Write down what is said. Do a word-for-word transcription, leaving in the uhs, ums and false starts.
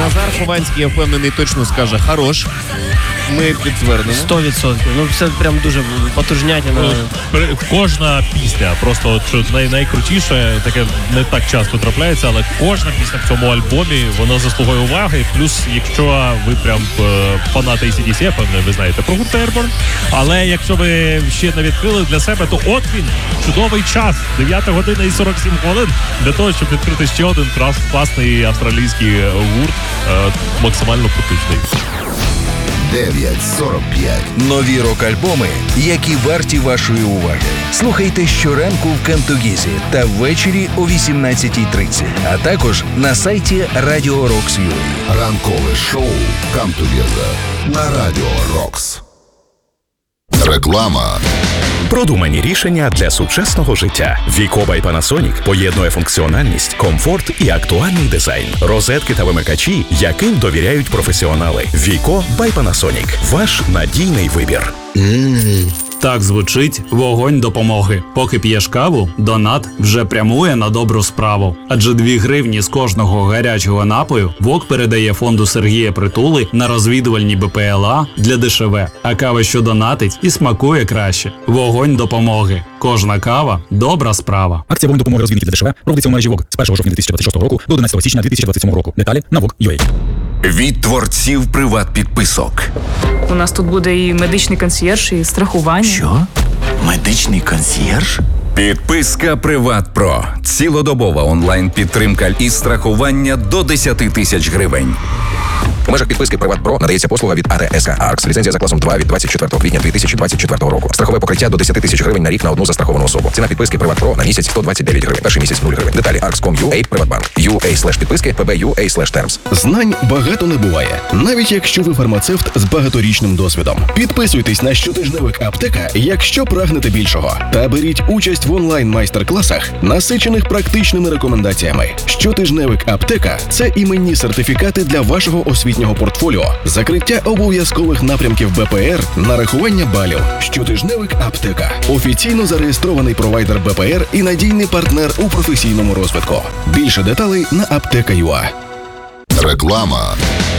Назар Хованський, я впевнений, точно скаже «хорош». Ми підтвердимо. Сто відсотків. Ну, це прям дуже потужнятина. Кожна пісня, просто от, що най- найкрутіше, таке не так часто трапляється, але кожна пісня в цьому альбомі, вона заслуговує уваги. Плюс, якщо ви прям е, фанати ей сі ді сі, я певне, ви знаєте про гурт Airborne, але якщо ви ще не відкрили для себе, то от він, чудовий час, дев'ята година і сорок сім хвилин, для того, щоб відкрити ще один класний австралійський гурт, е, максимально потужний. дев'ять сорок п'ять. Нові рок-альбоми, які варті вашої уваги. Слухайте щоранку в Кантогізі та ввечері о вісімнадцятій тридцять. А також на сайті Радіо Рокс точка ю а. Ранкове шоу «Кантогіза» на Радіо Рокс. Реклама. Продумані рішення для сучасного життя. Віко by Panasonic поєднує функціональність, комфорт і актуальний дизайн. Розетки та вимикачі, яким довіряють професіонали. Віко by Panasonic. Ваш надійний вибір. Mm. Так звучить вогонь допомоги. Поки п'єш каву, донат вже прямує на добру справу. Адже дві гривні з кожного гарячого напою ВОК передає фонду Сергія Притули на розвідувальні Б П Л А для Д Ш В. А кава, що донатить, і смакує краще. Вогонь допомоги. Кожна кава – добра справа. Акція «Вогонь допомоги розвідників для Д Ш В» проводиться у мережі ВОК з першого жовтня дві тисячі двадцять шостого року до одинадцятого січня дві тисячі двадцять сьомого року. Деталі на вок крапка ю а. Від творців приват-підписок. У нас тут буде і медичний консьєрж, і страхування. Що? Медичний консьєрж? Підписка «Приват Про». Цілодобова онлайн-підтримка і страхування до десять тисяч гривень. У межах підписки «Приват Про» надається послуга від А Т С К Аркс. Ліцензія за класом два від двадцять четвертого квітня дві тисячі двадцять четвертого року. Страхове покриття до десять тисяч гривень на рік на одну застраховану особу. Ціна підписки «Приват Про» на місяць сто двадцять дев'ять гривень. Перший місяць нуль гривень. Деталі аркс крапка ком крапка ю а, Приватбанк. ю а слеш підписки, пб ю а слеш термс. Знань багато не буває, навіть якщо ви фармацевт з багаторічним досвідом. Підписуйтесь на щотижневик Аптека, якщо прагнете більшого. Та беріть участь в онлайн-майстер-класах, насичених практичними рекомендаціями. Щотижневик Аптека – це іменні сертифікати для вашого освітнього портфоліо, закриття обов'язкових напрямків Б П Р, нарахування балів. Щотижневик Аптека – офіційно зареєстрований провайдер Б П Р і надійний партнер у професійному розвитку. Більше деталей на аптека крапка ю а. Реклама.